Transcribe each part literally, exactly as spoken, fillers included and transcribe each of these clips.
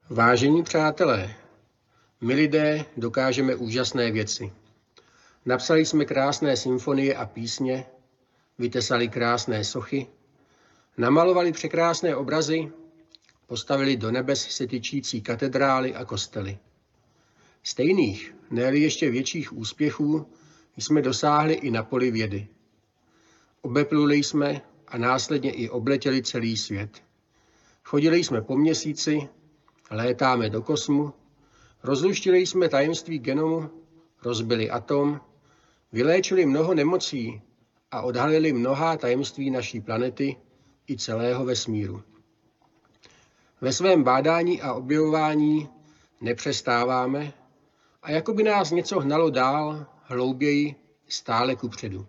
Vážení přátelé, my lidé dokážeme úžasné věci. Napsali jsme krásné symfonie a písně, vytesali krásné sochy, namalovali překrásné obrazy, postavili do nebes se tyčící katedrály a kostely. Stejných, ne-li ještě větších úspěchů jsme dosáhli i na poli vědy. Obepluli jsme a následně i obletěli celý svět. Chodili jsme po měsíci, létáme do kosmu, rozluštili jsme tajemství genomu, rozbili atom, vyléčili mnoho nemocí a odhalili mnohá tajemství naší planety i celého vesmíru. Ve svém bádání a objevování nepřestáváme a jako by nás něco hnalo dál, hlouběji, stále kupředu.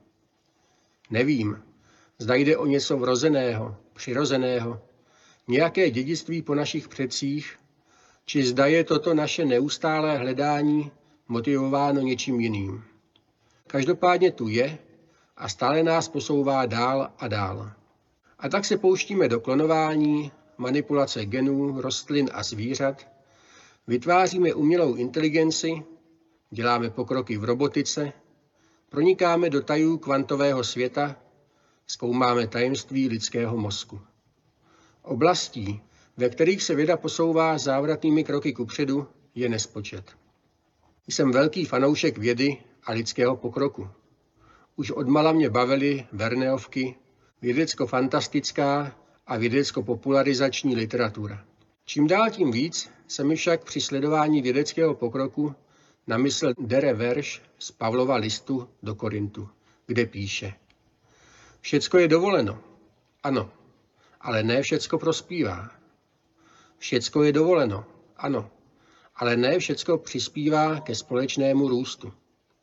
Nevím, zda jde o něco vrozeného, přirozeného, nějaké dědictví po našich předcích, či zda je toto naše neustálé hledání motivováno něčím jiným. Každopádně tu je a stále nás posouvá dál a dál. A tak se pouštíme do klonování, manipulace genů, rostlin a zvířat, vytváříme umělou inteligenci, děláme pokroky v robotice, pronikáme do tajů kvantového světa, zkoumáme tajemství lidského mozku. Oblastí, ve kterých se věda posouvá závratnými kroky kupředu, je nespočet. Jsem velký fanoušek vědy a lidského pokroku. Už odmala mě bavily Verneovky, vědecko-fantastická a vědecko-popularizační literatura. Čím dál tím víc se mi však při sledování vědeckého pokroku namyslel dere verš z Pavlova listu do Korintu, kde píše: Všecko je dovoleno, ano, ale ne všecko prospívá. Všecko je dovoleno, ano, ale ne všecko přispívá ke společnému růstu.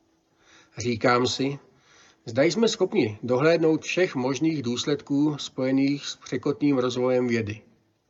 Říkám si, zda jsme schopni dohlédnout všech možných důsledků spojených s překotným rozvojem vědy.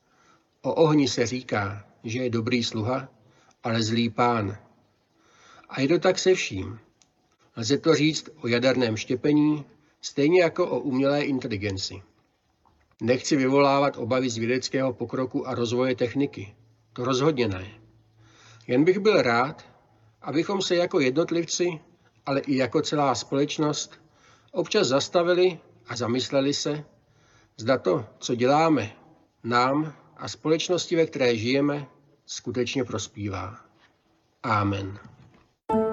O ohni se říká, že je dobrý sluha, ale zlý pán. A je to tak se vším. Lze to říct o jaderném štěpení, stejně jako o umělé inteligenci. Nechci vyvolávat obavy z vědeckého pokroku a rozvoje techniky. To rozhodně ne. Jen bych byl rád, abychom se jako jednotlivci, ale i jako celá společnost občas zastavili a zamysleli se, zda to, co děláme, nám a společnosti, ve které žijeme, skutečně prospívá. Amen.